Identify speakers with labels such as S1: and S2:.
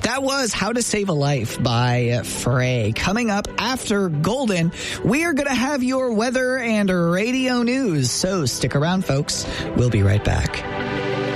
S1: That was How to Save a Life by Frey. Coming up after Golden, we are going to have your weather and radio news. So stick around, folks. We'll be right back.